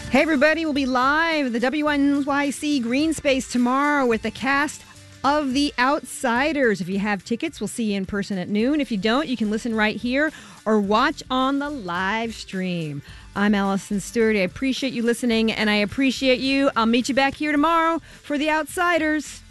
Hey, everybody, we'll be live at the WNYC Green Space tomorrow with the cast of The Outsiders. If you have tickets, we'll see you in person at noon. If you don't, you can listen right here or watch on the live stream. I'm Allison Stewart. I appreciate you listening, and I appreciate you. I'll meet you back here tomorrow for The Outsiders.